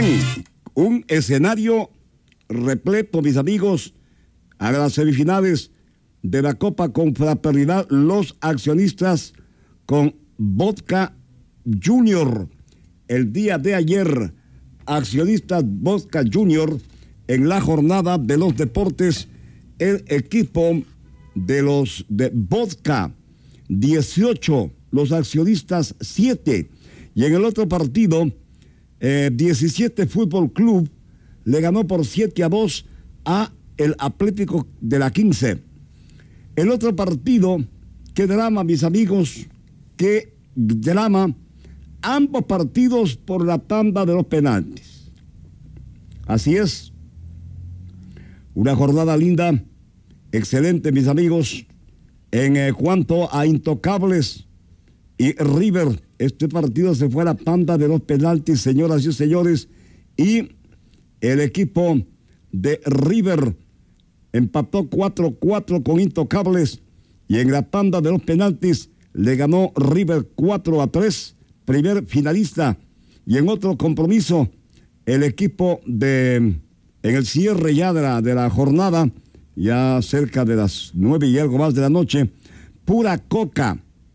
Bien, un escenario repleto, mis amigos, a las semifinales de la Copa Confraternidad, los accionistas con Vodka Junior. El día de ayer, accionistas Vodka Junior, en la jornada de los deportes, el equipo de los de Vodka 18, los accionistas 7, y en el otro partido 17 Fútbol Club le ganó por 7-2 a el Atlético de la 15. El otro partido, qué drama, mis amigos, qué drama, ambos partidos por la tanda de los penaltis. Así es, una jornada linda, excelente, mis amigos. En cuanto a Intocables y River, este partido se fue a la tanda de los penaltis, señoras y señores, y el equipo de River empató 4-4 con Intocables, y en la tanda de los penaltis le ganó River 4-3, primer finalista. Y en otro compromiso, el equipo en el cierre ya de la jornada, ya cerca de las 9 y algo más de la noche, Pura Coca,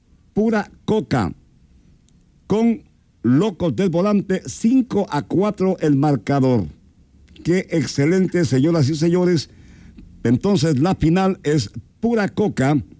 con Locos del Volante, 5-4 el marcador. Qué excelente, señoras y señores. Entonces la final es Pura Coca